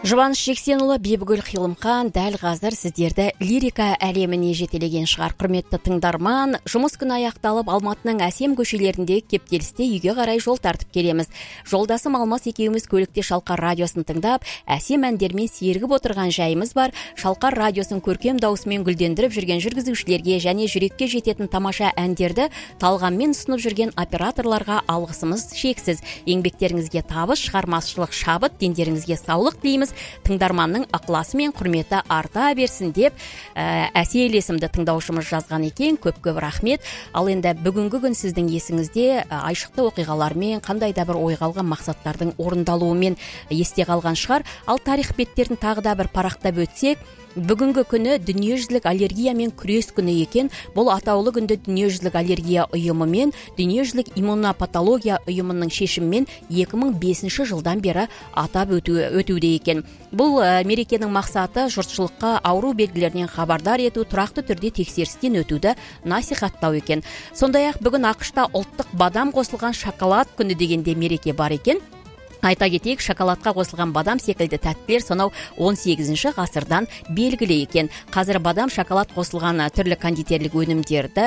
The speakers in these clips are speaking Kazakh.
Жұбаныш Жексенұлы, Бибігүл Хилымхан дәл қазір сіздерді лирика әлеміне жетелеген шығар. Құрметті тыңдарман, жұмыс күні аяқталып, Алматының әсем көшелерінде кептелісте үйге қарай жол тартып келеміз. Жолдасым Алмас екеуміз көлікте Шалқар радиосын тыңдап, әсем әндермен сергіп отырған жайымыз бар. Шалқар радиосын көркем даусымен гүлдендіріп жүрген жүргізушілерге және жүрекке жететін тамаша әндерді талғаммен ұсынып жүрген операторларға алғысымыз шексіз. Еңбектеріңізге табыс, шығармашылық шабыт, дендеріңізге саулық тілейміз. Тыңдарманның ықыласы мен құрметі арта берсін деп Әсел есімді тыңдаушымыз жазған екен. Көп рахмет. Ал енді бүгінгі күн сіздің есіңізде айшықты оқиғалармен, қандай да бір ойға алған мақсаттардың орындалуымен есте қалған шығар. Ал тарих беттерін тағы да бір парақтап өтсек, бүгінгі күні дүниежүзілік аллергиямен күрес күні екен. Бұл атаулы күнді дүниежүзілік аллергия ұйымы мен дүниежүзілік иммунопатология ұйымының шешімімен 2005 жылдан бері атап өтуде екен. Бұл мерекенің мақсаты жұртшылыққа ауру белгілерінен хабардар ету, тұрақты түрде тексерістен өтуді насихаттау екен. Сондай-ақ бүгін ақш-та ұлттық бадам қосылған шоколад күні дегенде мереке бар екен. Айта кетейік, шоколадқа қосылған бадам секілді тәттілер сонау 18 ғасырдан белгілі екен. Қазір бадам, шоколад қосылған түрлі кондитерлік өнімдерді,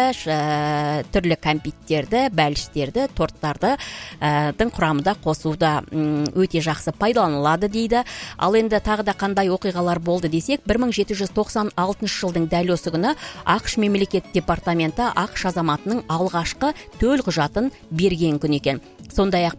түрлі кәмпиттерді, бәліштерді, торттарды құрамында қосуда өте жақсы пайдаланылады дейді. Ал енді тағы да қандай оқиғалар болды десек, 1796 жылдың дәл осы күні ақш мемлекет департаменті ақш азаматының алғашқы төлқұжатын берген күн екен. Сондай-ақ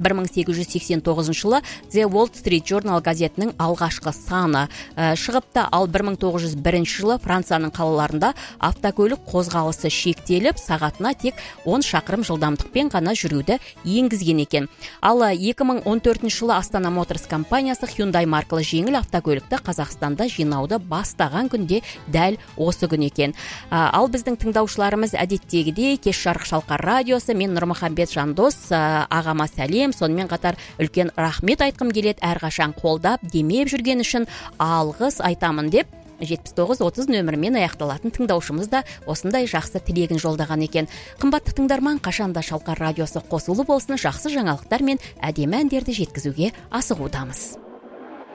1889 жылы The Wall Street Journal газетінің алғашқы саны шығыпты. Ал 1901 жылы Францияның қалаларында автокөлік қозғалысы шектеліп, сағатына тек 10 шақырым жылдамдықпен ғана жүруді енгізген екен. Ал 2014 жылы Астана Моторс компаниясы Hyundai маркалы жеңіл автокөлікті Қазақстанда жинауды бастаған күнде дәл осы күн екен. Ал біздің тыңдаушыларымыз әдеттегідей кеш жарық Шалқар радиосы, мен Нұрмұхамбет Жандос ағама сәлем, сонымен қатар үлкен рахмет айтқым келеді, әрқашан қолдап, демеп жүрген үшін алғыс айтамын деп 79-30 нөмірмен аяқталатын тыңдаушымыз да осындай жақсы тілегін жолдаған екен. Қымбатты тыңдарман, қашанда Шалқар радиосы қосулы болсын, жақсы жаңалықтар мен әдемі әндерді жеткізуге асығудамыз.